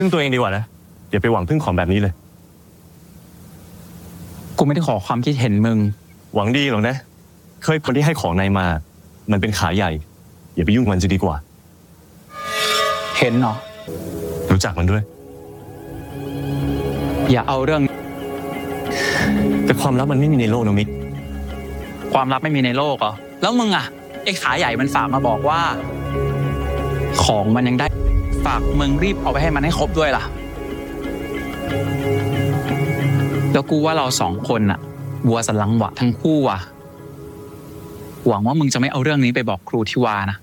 พึ่งตัวเองดีกว่านะอย่าไปหวังพึ่งของแบบนี้เลยกูไม่ได้ขอความคิดเห็นมึงหวังดีหรอกนะเคยคนที่ให้ของนายมามันเป็นขาใหญ่อย่าไปยุ่งมันจะดีกว่าเห็นเหรอรู้จักมันด้วยอย่าเอาเรื่องแต่ความลับมันไม่มีในโลกนะมิกความลับไม่มีในโลกเหรอแล้วมึงอ่ะไอ้ขาใหญ่มันฝากมาบอกว่าของมันยังได้ฝากมึงรีบเอาไปให้มันให้ครบด้วยล่ะแล้วกูว่าเราสองคนอ่ะวัวสันหลังหวะทั้งคู่ว่ะหวังว่ามึงจะไม่เอาเรื่องนี้ไปบอกครูที่วานะ